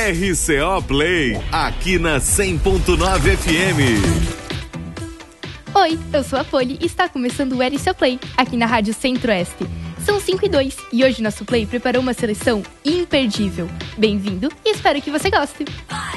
RCO Play, aqui na 100.9 FM. Oi, eu sou a Poli e está começando o RCO Play, aqui na Rádio Centro-Oeste. São 5:02 e hoje nosso Play preparou uma seleção imperdível. Bem-vindo e espero que você goste.